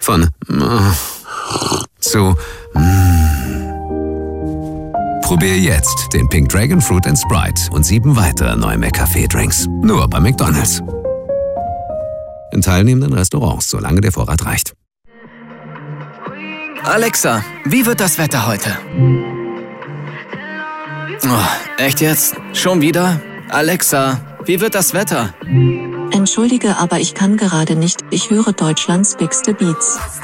Von zu Probier jetzt den Pink Dragon Fruit & Sprite und 7 weitere neue McCafé-Drinks. Nur bei McDonald's. In teilnehmenden Restaurants, solange der Vorrat reicht. Alexa, wie wird das Wetter heute? Oh, echt jetzt? Schon wieder? Alexa, wie wird das Wetter? Entschuldige, aber ich kann gerade nicht. Ich höre Deutschlands Bigste Beats.